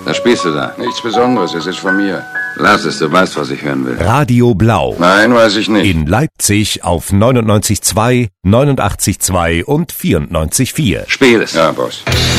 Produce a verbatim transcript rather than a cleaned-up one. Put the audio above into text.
Was spielst du da? Nichts Besonderes, es ist von mir. Lass es, du weißt, was ich hören will. Radio Blau. Nein, weiß ich nicht. In Leipzig auf neunundneunzig Komma zwei, neunundachtzig Komma zwei und vierundneunzig Komma vier. Spiel es. Ja, Boss.